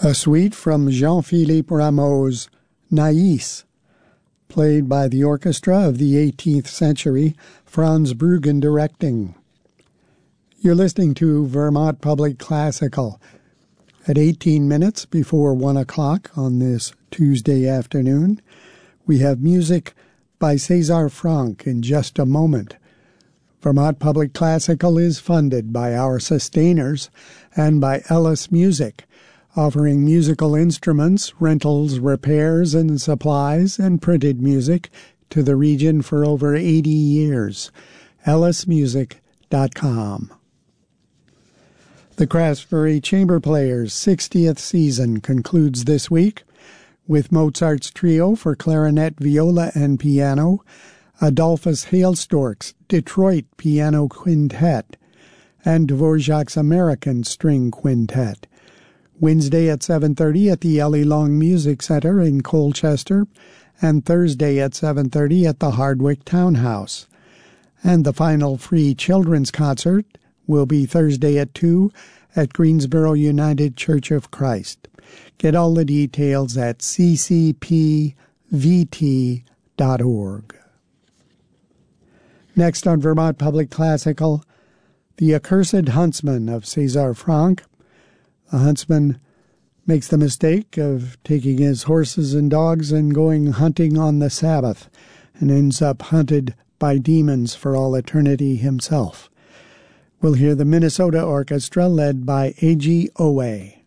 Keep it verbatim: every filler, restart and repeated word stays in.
A suite from Jean-Philippe Rameau's Naïs, played by the orchestra of the eighteenth century, Franz Bruggen directing. You're listening to Vermont Public Classical at eighteen minutes before one o'clock on this Tuesday afternoon. We have music by César Franck in just a moment. Vermont Public Classical is funded by our sustainers and by Ellis Music, offering musical instruments, rentals, repairs, and supplies, and printed music to the region for over eighty years. ellis music dot com. The Craftsbury Chamber Players' sixtieth season concludes this week with Mozart's Trio for clarinet, viola, and piano, Adolphus Hailstork's Detroit Piano Quintet, and Dvorak's American String Quintet. Wednesday at seven thirty at the Ellie Long Music Center in Colchester, and Thursday at seven thirty at the Hardwick Townhouse. And the final free children's concert will be Thursday at two at Greensboro United Church of Christ. Get all the details at c c p v t dot org. Next on Vermont Public Classical, The Accursed Huntsman of César Franck. The huntsman makes the mistake of taking his horses and dogs and going hunting on the Sabbath, and ends up hunted by demons for all eternity himself. We'll hear the Minnesota Orchestra led by A G Owe.